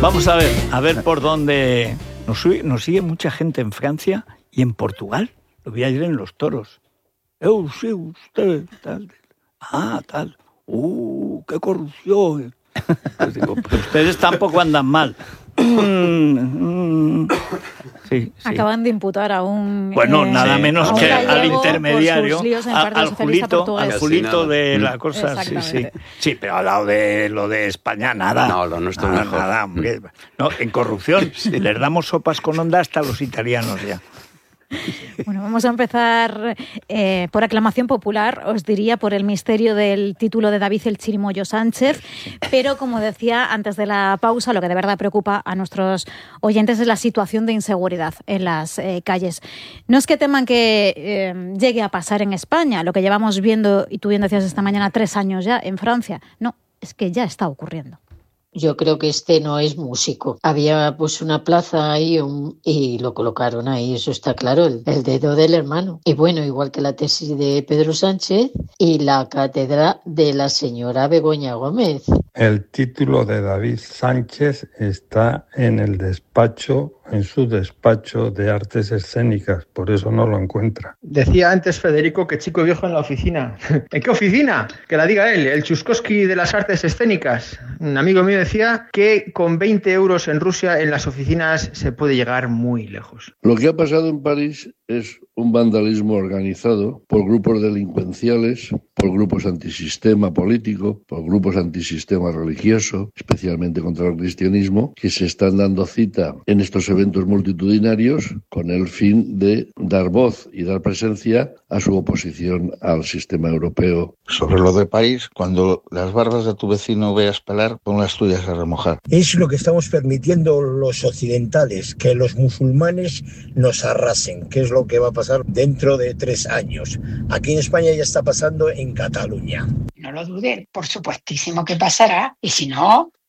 Vamos a ver por dónde nos sigue mucha gente en Francia y en Portugal. Lo vi ayer en los toros. Sí, usted, tal. Tal. ¡Qué corrupción! Pues digo, pero ustedes tampoco andan mal. Sí. Acaban de imputar a un... Bueno, nada menos que al intermediario, al Julito de la cosa, sí. Sí, pero al lado de lo de España, nada. No, lo nuestro mejor. Nada, hombre. No, en corrupción, les damos sopas con onda hasta los italianos ya. Bueno, vamos a empezar por aclamación popular, os diría, por el misterio del título de David el Chirimoyo Sánchez, pero como decía antes de la pausa, lo que de verdad preocupa a nuestros oyentes es la situación de inseguridad en las calles. No es que teman que llegue a pasar en España, lo que llevamos viendo, y tú bien decías esta mañana, 3 años ya en Francia, no, es que ya está ocurriendo. Yo creo que este no es músico. Había pues una plaza ahí y lo colocaron ahí, eso está claro, el dedo del hermano. Y bueno, igual que la tesis de Pedro Sánchez y la cátedra de la señora Begoña Gómez. El título de David Sánchez está en su despacho de artes escénicas, por eso no lo encuentra. Decía antes Federico que chico viejo en la oficina. ¿En qué oficina? Que la diga él, el Tchaikovsky de las artes escénicas. Un amigo mío decía que con 20 euros en Rusia en las oficinas se puede llegar muy lejos. Lo que ha pasado en París es un vandalismo organizado por grupos delincuenciales, por grupos antisistema político, por grupos antisistema religioso, especialmente contra el cristianismo, que se están dando cita en estos eventos multitudinarios con el fin de dar voz y dar presencia a su oposición al sistema europeo. Sobre lo de París, cuando las barbas de tu vecino veas pelar, pon las tuyas a remojar. Es lo que estamos permitiendo los occidentales, que los musulmanes nos arrasen, que es lo que va a pasar dentro de 3 años. Aquí en España ya está pasando en Cataluña. No lo dude, por supuestísimo que pasará, y si no,